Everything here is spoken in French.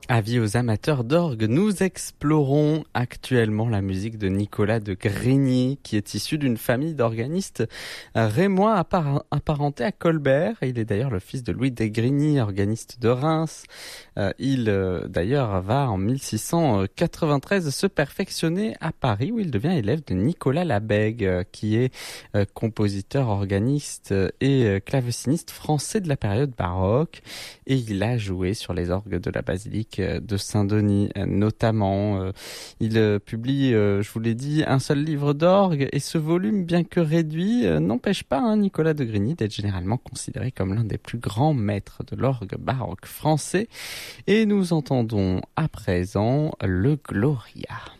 Avis aux amateurs d'orgue, nous explorons actuellement la musique de Nicolas de Grigny, qui est issu d'une famille d'organistes rémois apparentés à Colbert. Il est d'ailleurs le fils de Louis de Grigny, organiste de Reims. D'ailleurs va en 1693 se perfectionner à Paris, où il devient élève de Nicolas Labègue, qui est compositeur, organiste et claveciniste français de la période baroque. Et il a joué sur les orgues de la basilique de Saint-Denis notamment. Il publie, je vous l'ai dit, un seul livre d'orgue, et ce volume, bien que réduit, n'empêche pas Nicolas de Grigny d'être généralement considéré comme l'un des plus grands maîtres de l'orgue baroque français. Et nous entendons à présent le Gloria.